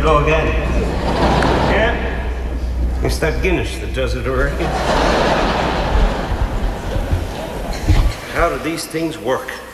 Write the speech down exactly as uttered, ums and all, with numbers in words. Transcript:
go again. Yeah? It's that Guinness that does it already. How do these things work?